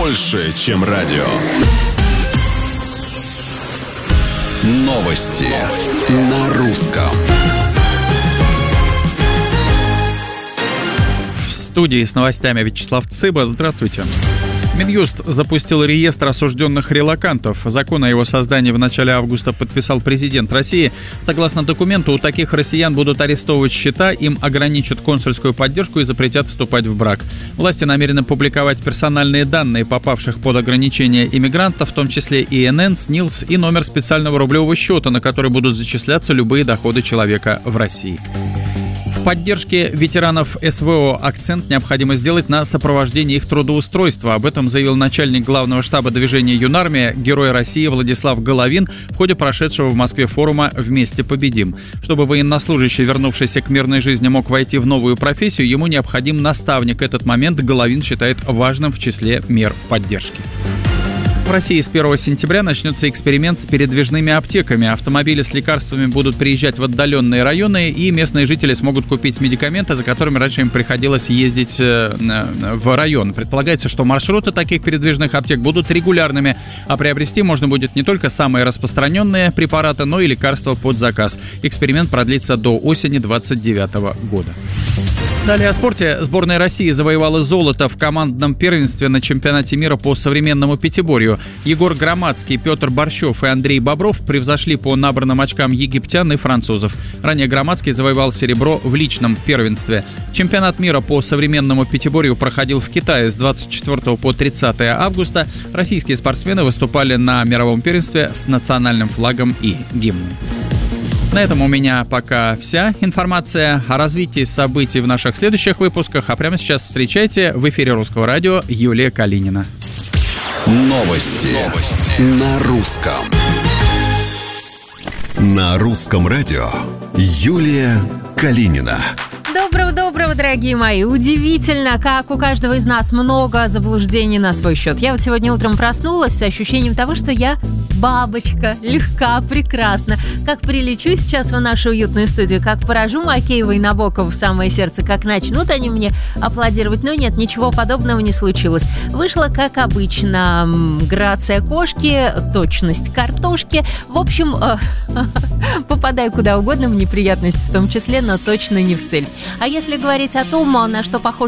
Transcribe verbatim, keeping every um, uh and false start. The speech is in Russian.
больше, чем радио. Новости на русском. В студии с новостями Вячеслав Цыба. Здравствуйте. Минюст запустил реестр осужденных релокантов. Закон о его создании в начале августа подписал президент России. Согласно документу, у таких россиян будут арестовывать счета, им ограничат консульскую поддержку и запретят вступать в брак. Власти намерены публиковать персональные данные попавших под ограничения иммигрантов, в том числе И Н Н, СНИЛС и номер специального рублевого счета, на который будут зачисляться любые доходы человека в России. В поддержке ветеранов С В О акцент необходимо сделать на сопровождении их трудоустройства. Об этом заявил начальник главного штаба движения «Юнармия», герой России Владислав Головин в ходе прошедшего в Москве форума «Вместе победим». Чтобы военнослужащий, вернувшийся к мирной жизни, мог войти в новую профессию, ему необходим наставник. Этот момент Головин считает важным в числе мер поддержки. В России с первого сентября начнется эксперимент с передвижными аптеками. Автомобили с лекарствами будут приезжать в отдаленные районы, и местные жители смогут купить медикаменты, за которыми раньше им приходилось ездить в район. Предполагается, что маршруты таких передвижных аптек будут регулярными, а приобрести можно будет не только самые распространенные препараты, но и лекарства под заказ. Эксперимент продлится до осени двадцать девятого года. Далее о спорте. Сборная России завоевала золото в командном первенстве на чемпионате мира по современному пятиборью. Егор Громадский, Петр Борщев и Андрей Бобров превзошли по набранным очкам египтян и французов. Ранее Громадский завоевал серебро в личном первенстве. Чемпионат мира по современному пятиборью проходил в Китае с двадцать четвёртого по тридцатое августа. Российские спортсмены выступали на мировом первенстве с национальным флагом и гимном. На этом у меня пока вся информация. О развитии событий в наших следующих выпусках. А прямо сейчас встречайте в эфире Русского радио Юлия Калинина. Новости, Новости. на русском. На русском радио Юлия Калинина. Доброго-доброго, дорогие мои. Удивительно, как у каждого из нас много заблуждений на свой счет. Я вот сегодня утром проснулась с ощущением того, что я бабочка, легка, прекрасна. Как прилечу сейчас в нашу уютную студию, как поражу Макеева и Набокова в самое сердце, как начнут они мне аплодировать. Но нет, ничего подобного не случилось. Вышло, как обычно, грация кошки, точность картошки. В общем, попадаю куда угодно в неприятности, в том числе, но точно не в цель. А если говорить о том, на что похож